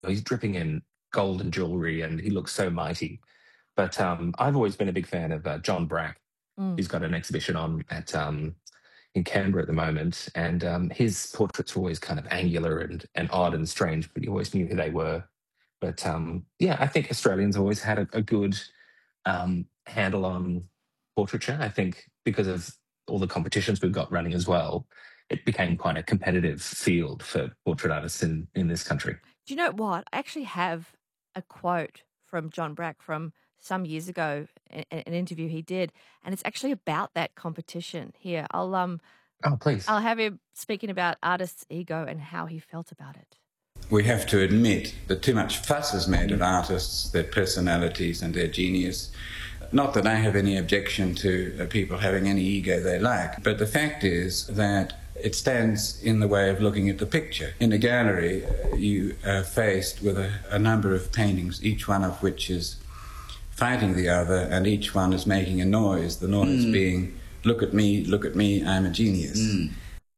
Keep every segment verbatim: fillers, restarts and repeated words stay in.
he's dripping in gold and jewelry, and he looks so mighty. But um, I've always been a big fan of uh, John Brack. Mm. He's got an exhibition on at um, in Canberra at the moment, and um, his portraits were always kind of angular and, and odd and strange, but you always knew who they were. But um, yeah, I think Australians always had a, a good um, handle on portraiture. I think because of all the competitions we've got running as well, it became quite a competitive field for portrait artists in, in this country. Do you know what? I actually have a quote from John Brack from some years ago, a- a- an interview he did, and it's actually about that competition. Here, I'll um, Oh, please. I'll have him speaking about artists' ego and how he felt about it. We have to admit that too much fuss is made of artists, their personalities and their genius. Not that I have any objection to uh, people having any ego they like, but the fact is that it stands in the way of looking at the picture. In a gallery, uh, you are faced with a, a number of paintings, each one of which is fighting the other, and each one is making a noise, the noise mm. being, look at me, look at me, I'm a genius. Mm.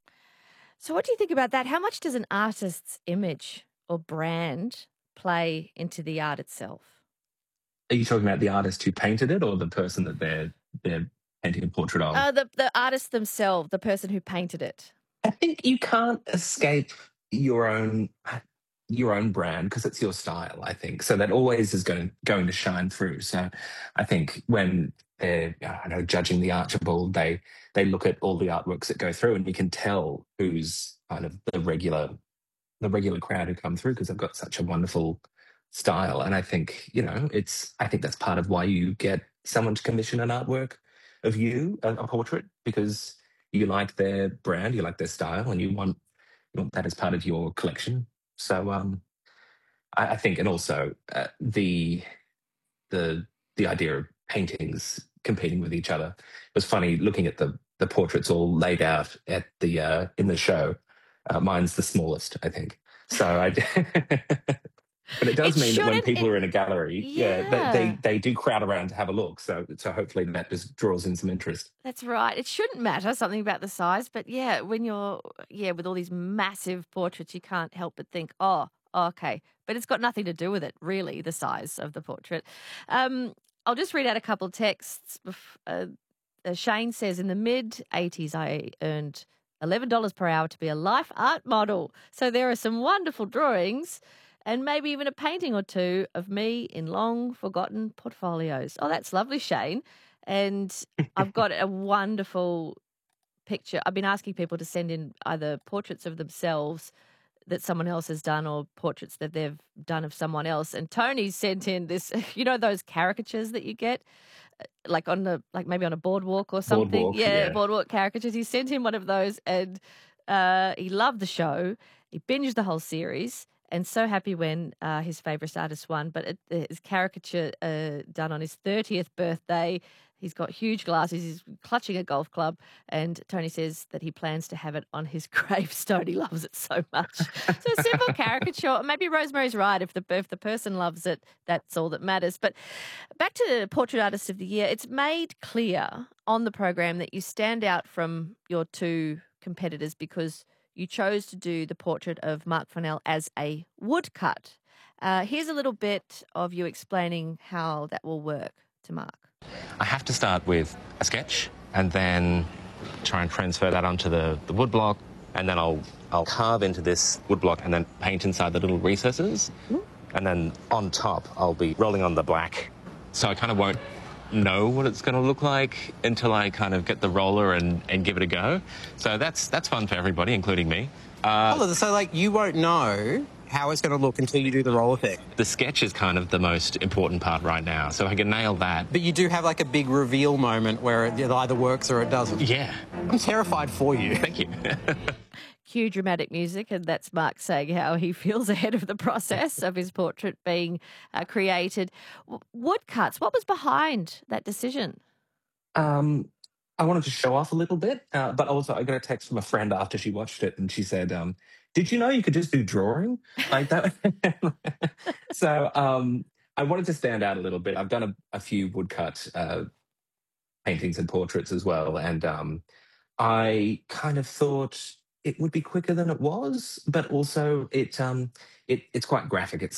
So what do you think about that? How much does an artist's image or brand play into the art itself? Are you talking about the artist who painted it, or the person that they're they're painting a portrait of? Uh, the the artist themselves, the person who painted it. I think you can't escape your own your own brand because it's your style. I think so that always is going going to shine through. So I think when they're I don't know judging the Archibald, they they look at all the artworks that go through, and you can tell who's kind of the regular the regular crowd who come through because they've got such a wonderful style. And I think, you know, it's, I think that's part of why you get someone to commission an artwork of you, a, a portrait, because you like their brand, you like their style, and you want, you want that as part of your collection. So um, I, I think, and also uh, the, the, the idea of paintings competing with each other. It was funny looking at the, the portraits all laid out at the, uh, in the show. Uh, mine's the smallest, I think. So I, but it does It mean that when shouldn't- people it- are in a gallery, yeah, Yeah. they, they they do crowd around to have a look. So so hopefully that just draws in some interest. That's right. It shouldn't matter something about the size, but yeah, when you're yeah with all these massive portraits, you can't help but think, oh, okay, but it's got nothing to do with it, really, the size of the portrait. Um, I'll just read out a couple of texts. Uh, uh, Shane says, in the mid eighties, I earned eleven dollars per hour to be a life art model. So there are some wonderful drawings and maybe even a painting or two of me in long forgotten portfolios. Oh, that's lovely, Shane. And I've got a wonderful picture. I've been asking people to send in either portraits of themselves that someone else has done or portraits that they've done of someone else. And Tony sent in this, you know, those caricatures that you get, like on the, like maybe on a boardwalk or something. Boardwalk, yeah, yeah. boardwalk caricatures. He sent in one of those, and uh, he loved the show. He binged the whole series, and so happy when uh, his favourite artist won. But it, his caricature uh, done on his thirtieth birthday. He's got huge glasses. He's clutching a golf club. And Tony says that he plans to have it on his gravestone. He loves it so much. So a simple caricature. Maybe Rosemary's right. If the, if the person loves it, that's all that matters. But back to Portrait Artist of the Year, it's made clear on the program that you stand out from your two competitors because you chose to do the portrait of Mark Farnell as a woodcut. Uh, here's a little bit of you explaining how that will work to Mark. I have to start with a sketch and then try and transfer that onto the, the woodblock, and then I'll I'll carve into this woodblock and then paint inside the little recesses. Mm. And then on top, I'll be rolling on the black. So I kind of won't know what it's going to look like until I kind of get the roller and, and give it a go. So that's that's fun for everybody, including me. Uh, Hold on, so like you won't know how it's going to look until you do the roll effect. The sketch is kind of the most important part right now, so I can nail that. But you do have like a big reveal moment where it either works or it doesn't. Yeah. I'm terrified for you. Thank you. Cue dramatic music, and that's Mark saying how he feels ahead of the process of his portrait being uh, created. W- woodcuts, what was behind that decision? Um, I wanted to show off a little bit, uh, but also I got a text from a friend after she watched it, and she said, um, did you know you could just do drawing like that? So um, I wanted to stand out a little bit. I've done a, a few woodcut uh, paintings and portraits as well, and um, I kind of thought it would be quicker than it was, but also it um, it it's quite graphic. It's